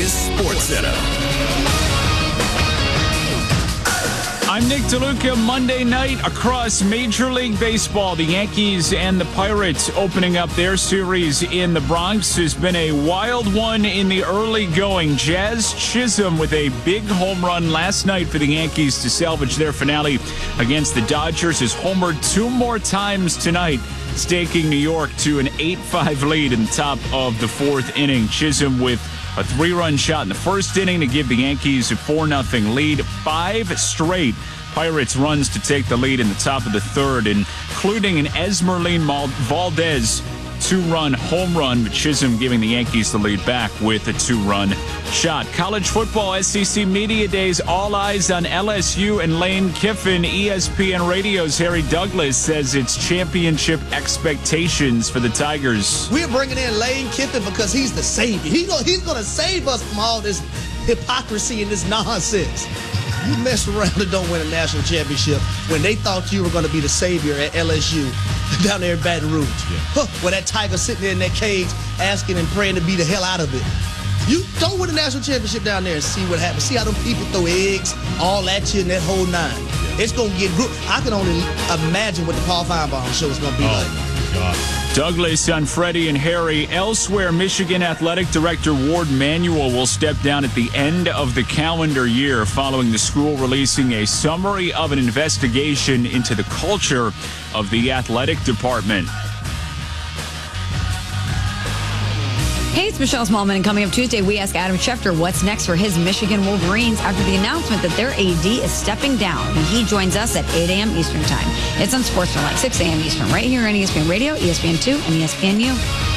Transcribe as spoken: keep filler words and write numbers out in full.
Texas Sports Center. I'm Nick DeLuca. Monday night across Major League Baseball, the Yankees and the Pirates opening up their series in the Bronx has been a wild one in the early going. Jazz Chisholm with a big home run last night for the Yankees to salvage their finale against the Dodgers has homered two more times tonight, staking New York to an eight five lead in the top of the fourth inning. Chisholm with a three-run shot in the first inning to give the Yankees a four nothing lead. Five straight Pirates runs to take the lead in the top of the third, including an Esmeralyn Valdez two-run home run, but Chisholm giving the Yankees the lead back with a two-run shot. College football S E C Media Days, all eyes on L S U and Lane Kiffin. E S P N Radio's Harry Douglas says it's championship expectations for the Tigers. We're bringing in Lane Kiffin because he's the savior. He go, he's going to save us from all this hypocrisy and this nonsense. You mess around and don't win a national championship when they thought you were going to be the savior at L S U down there in Baton Rouge. Yeah. Huh, where that tiger sitting there in that cage asking and praying to be the hell out of it. You don't win a national championship down there and see what happens. See how them people throw eggs all at you and that whole nine. Yeah. It's going to get group. I can only imagine what the Paul Feinbaum show is going to be oh, like. God. Douglas on Freddie and Harry. Elsewhere, Michigan Athletic Director Ward Manuel will step down at the end of the calendar year following the school releasing a summary of an investigation into the culture of the athletic department. Hey, it's Michelle Smallman, and coming up Tuesday, we ask Adam Schefter what's next for his Michigan Wolverines after the announcement that their A D is stepping down. And he joins us at eight a.m. Eastern Time. It's on SportsCenter, like six a.m. Eastern, right here on E S P N Radio, E S P N two, and E S P N U.